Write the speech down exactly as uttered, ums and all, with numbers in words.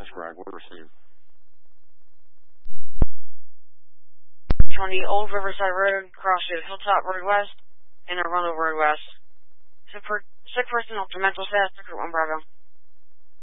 That's correct. Word received. twenty Old Riverside Road, cross to Hilltop Road West, and Arundel Road West. Sick person up to mental status, one Bravo.